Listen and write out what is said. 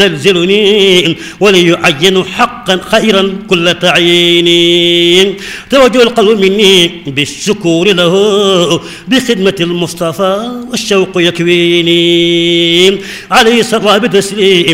ينزلني وليعين حقا خيرا كل تعيين. توجه القلب مني بالشكور له بخدمة المصطفى والشوق يكويني عليه صلى بتسليم